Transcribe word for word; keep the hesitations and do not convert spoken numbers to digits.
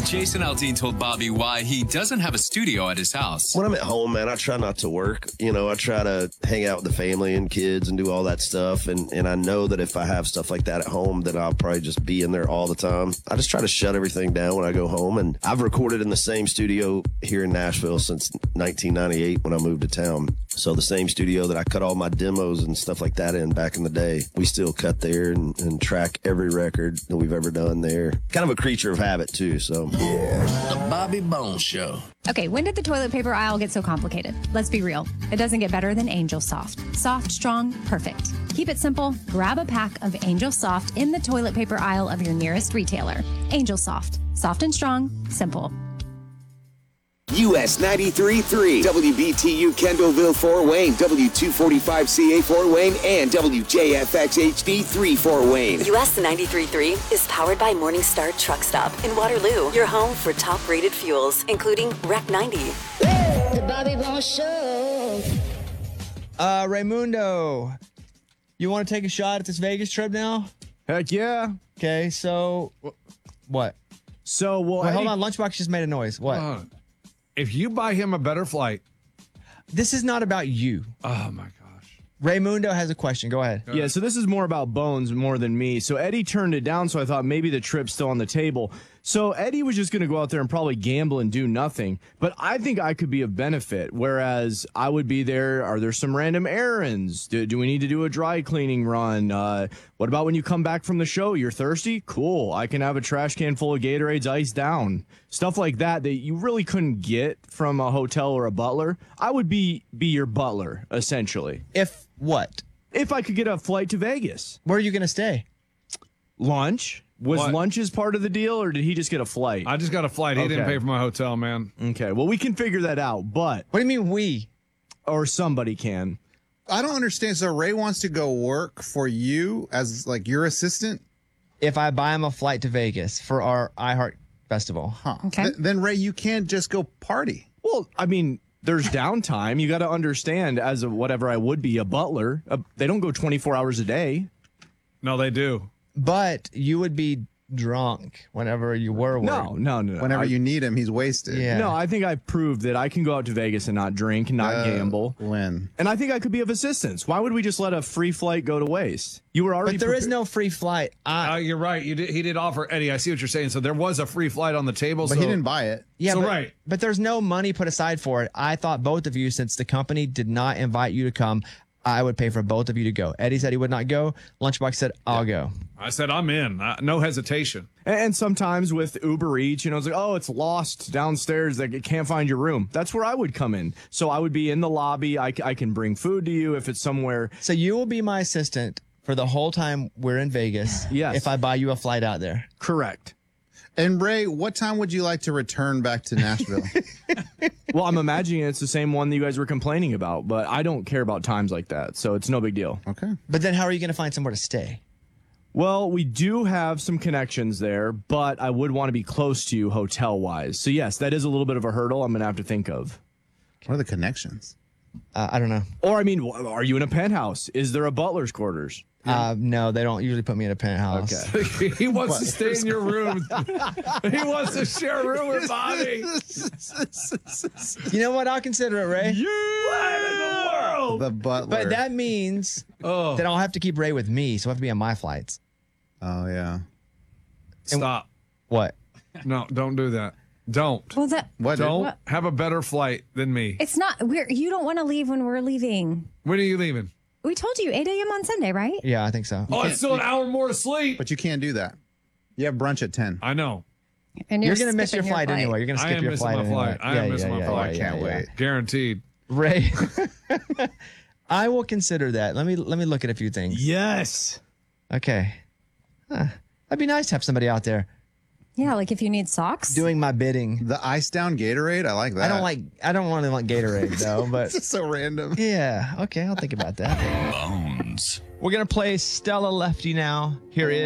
Jason Aldean told Bobby why he doesn't have a studio at his house. When I'm at home, man, I try not to work. You know, I try to hang out with the family and kids and do all that stuff. And, and I know that if I have stuff like that at home, that I'll probably just be in there all the time. I just try to shut everything down when I go home. And I've recorded in the same studio here in Nashville since nineteen ninety-eight when I moved to town. So the same studio that I cut all my demos and stuff like that in back in the day, we still cut there and, and track every record that we've ever done there. Kind of a creature of habit, too, so. Yeah. The Bobby Bones Show. Okay, when did the toilet paper aisle get so complicated? Let's be real. It doesn't get better than Angel Soft. Soft, strong, perfect. Keep it simple. Grab a pack of Angel Soft in the toilet paper aisle of your nearest retailer. Angel Soft. Soft and strong. Simple. U S ninety-three point three, W B T U Kendallville Fort Wayne, W two forty-five C A Fort Wayne, and W J F X H D three Fort Wayne. U S ninety-three point three is powered by Morningstar Truck Stop in Waterloo, your home for top-rated fuels, including R E C ninety. The Bobby Bones Show. Uh, Raymundo, you want to take a shot at this Vegas trip now? Heck yeah. Okay, so what? So, well, Wait, Eddie, hold on. Lunchbox just made a noise. What? Uh, if you buy him a better flight. This is not about you. Oh, my gosh. Raymundo has a question. Go ahead. Yeah, so this is more about Bones more than me. So Eddie turned it down, so I thought maybe the trip's still on the table. So Eddie was just going to go out there and probably gamble and do nothing. But I think I could be of benefit, whereas I would be there. Are there some random errands? Do, do we need to do a dry cleaning run? Uh, what about when you come back from the show? You're thirsty? Cool. I can have a trash can full of Gatorades iced down. Stuff like that that you really couldn't get from a hotel or a butler. I would be be your butler, essentially. If what? If I could get a flight to Vegas. Where are you going to stay? Lunch. Was What? lunches part of the deal, or did he just get a flight? I just got a flight. He didn't Okay. pay for my hotel, man. Okay, well, we can figure that out, but... What do you mean we? Or somebody can. I don't understand. So Ray wants to go work for you as like your assistant? If I buy him a flight to Vegas for our iHeart Festival. Huh. Okay. Th- then Ray, you can't just go party. Well, I mean, there's downtime. You got to understand, as a whatever I would be, a butler, uh, they don't go twenty-four hours a day. No, they do. But you would be drunk whenever you were working. No, no, no. no. Whenever I, you need him, he's wasted. Yeah. No, I think I've proved that I can go out to Vegas and not drink, not Uh, gamble. When? And I think I could be of assistance. Why would we just let a free flight go to waste? You were already But there is prepared- no free flight. I, Uh, you're right. You did, he did offer, Eddie, I see what you're saying. So there was a free flight on the table. But so he didn't buy it. yeah, so but, right. but there's no money put aside for it. I thought both of you, since the company did not invite you to come, I would pay for both of you to go. Eddie said he would not go. Lunchbox said, I'll go. I said, I'm in. I, no hesitation. And, and sometimes with Uber Eats, you know, it's like, oh, it's lost downstairs. Like, it can't find your room. That's where I would come in. So I would be in the lobby. I, c- I can bring food to you if it's somewhere. So you will be my assistant for the whole time we're in Vegas. Yes. If I buy you a flight out there. Correct. And Ray, what time would you like to return back to Nashville? Well, I'm imagining it's the same one that you guys were complaining about, but I don't care about times like that, so it's no big deal. Okay. But then how are you going to find somewhere to stay? Well, we do have some connections there, but I would want to be close to you hotel-wise. So, yes, that is a little bit of a hurdle I'm going to have to think of. What are the connections? Uh, I don't know. Or, I mean, w- are you in a penthouse? Is there a butler's quarters? Uh, no, they don't usually put me in a penthouse. Okay. He wants to stay in your room. He wants to share a room with Bobby. You know what? I'll consider it, Ray. Yeah! The butler. But that means Oh, that I'll have to keep Ray with me, so I have to be on my flights. Oh, yeah. stop. What? No, don't do that. Don't. Well, that What? Don't What? have a better flight than me. it's not. We're you don't want to leave when we're leaving. When are you leaving? We told you eight a.m. on Sunday, right? Yeah, I think so. Oh, it's still an hour more to sleep. But you can't do that. You have brunch at ten. I know. And You're, going to miss your skipping flight, anyway. You're going to I skip am your missing flight my anyway. flight. I am missing my flight. I can't wait. Guaranteed. Ray, I will consider that. Let me let me look at a few things. Yes. Okay. Huh. That'd be nice to have somebody out there Yeah, like if you need socks. doing my bidding. The ice down Gatorade, I like that. I don't like. I don't want to like Gatorade though, but It's so random. yeah. Okay, I'll think about that. Bones. We're gonna play Stella Lefty now. Here is.